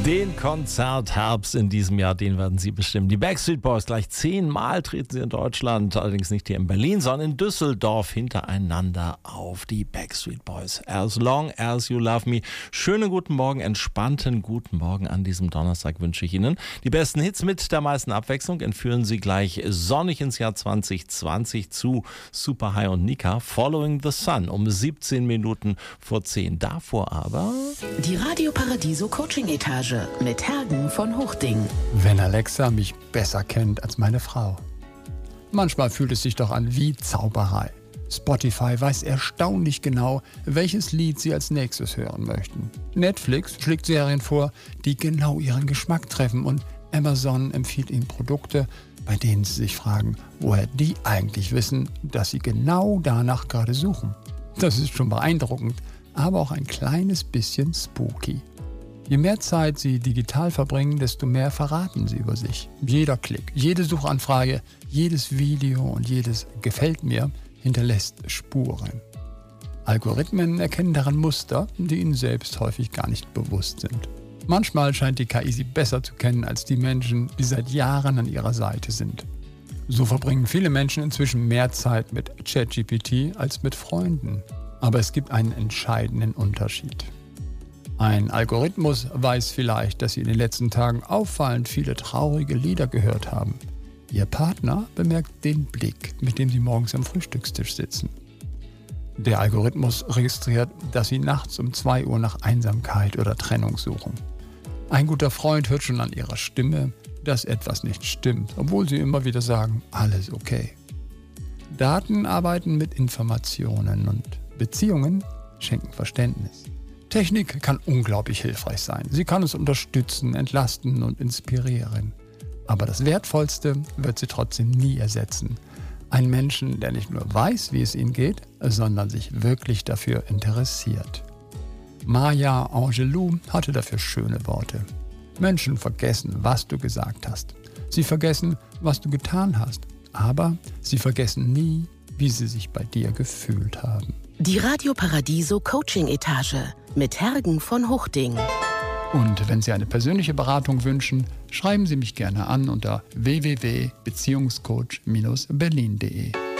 Den Konzertherbst in diesem Jahr, den werden Sie bestimmen. Die Backstreet Boys, gleich 10-mal treten sie in Deutschland, allerdings nicht hier in Berlin, sondern in Düsseldorf hintereinander auf. Die Backstreet Boys. As long as you love me. Schönen guten Morgen, entspannten guten Morgen an diesem Donnerstag wünsche ich Ihnen. Die besten Hits mit der meisten Abwechslung entführen Sie gleich sonnig ins Jahr 2020 zu Super High und Nika. Following the Sun um 17 Minuten vor 10. Davor aber die Radio Paradiso Coaching Etage mit Hergen von Hochding. Wenn Alexa mich besser kennt als meine Frau. Manchmal fühlt es sich doch an wie Zauberei. Spotify weiß erstaunlich genau, welches Lied Sie als nächstes hören möchten. Netflix schlägt Serien vor, die genau Ihren Geschmack treffen, und Amazon empfiehlt Ihnen Produkte, bei denen Sie sich fragen, woher die eigentlich wissen, dass Sie genau danach gerade suchen. Das ist schon beeindruckend, aber auch ein kleines bisschen spooky. Je mehr Zeit Sie digital verbringen, desto mehr verraten Sie über sich. Jeder Klick, jede Suchanfrage, jedes Video und jedes Gefällt mir hinterlässt Spuren. Algorithmen erkennen daran Muster, die ihnen selbst häufig gar nicht bewusst sind. Manchmal scheint die KI sie besser zu kennen als die Menschen, die seit Jahren an ihrer Seite sind. So verbringen viele Menschen inzwischen mehr Zeit mit ChatGPT als mit Freunden. Aber es gibt einen entscheidenden Unterschied. Ein Algorithmus weiß vielleicht, dass Sie in den letzten Tagen auffallend viele traurige Lieder gehört haben. Ihr Partner bemerkt den Blick, mit dem Sie morgens am Frühstückstisch sitzen. Der Algorithmus registriert, dass Sie nachts um 2 Uhr nach Einsamkeit oder Trennung suchen. Ein guter Freund hört schon an Ihrer Stimme, dass etwas nicht stimmt, obwohl Sie immer wieder sagen, alles okay. Daten arbeiten mit Informationen und Beziehungen schenken Verständnis. Technik kann unglaublich hilfreich sein. Sie kann uns unterstützen, entlasten und inspirieren. Aber das Wertvollste wird sie trotzdem nie ersetzen. Einen Menschen, der nicht nur weiß, wie es ihm geht, sondern sich wirklich dafür interessiert. Maya Angelou hatte dafür schöne Worte. Menschen vergessen, was du gesagt hast. Sie vergessen, was du getan hast. Aber sie vergessen nie, wie sie sich bei dir gefühlt haben. Die Radio Paradiso Coaching Etage mit Hergen von Hochding. Und wenn Sie eine persönliche Beratung wünschen, schreiben Sie mich gerne an unter www.beziehungscoach-berlin.de.